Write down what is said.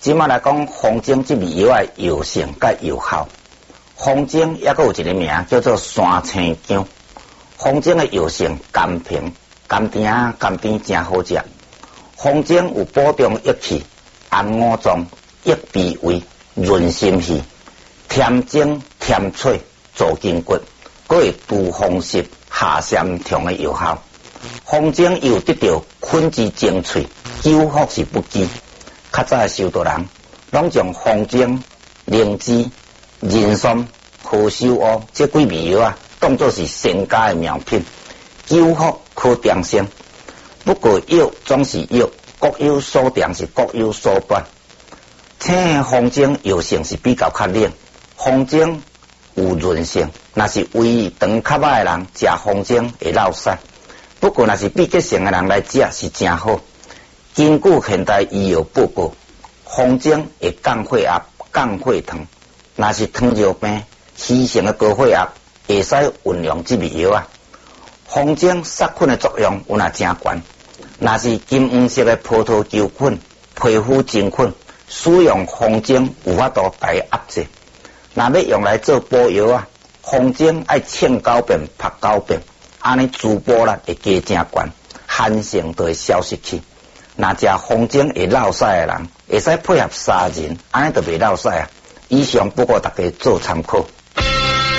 即马来讲，风精这味药的药性甲药效。风精也阁有一个名叫做山青姜。风精的药性甘平，甘甜真好食。风精有补中益气、安五脏、益脾胃、润心气、添精添髓、助筋骨，阁会除风湿、下痠痛的药效。风精又得到昆之精粹，久服是不饥。较早的修道人拢将风精、灵芝、人参、何首乌这几味药当作是仙家的妙品，久服可长生。不过药总是药，各有所长是各有所短。青风精药性是比较较冷，风精有润性，若是胃肠较歹的人食风精会落屎。不过若是闭结性的人来食是真好。根据现代医药报告，风精会降血压、降血糖。若是糖尿病、虚性的高血压，会使运用这味药风精杀菌的作用有若真悬。若是金黄色的葡萄球菌、皮肤真菌，使用风精有法度来压制。若要用来做补药风精爱清九遍、拍九遍，安尼滋补力会加真悬，寒性就会消失去。若食风精会落屎的人，会使配合杀人，安尼就袂落屎以上不过大家做参考。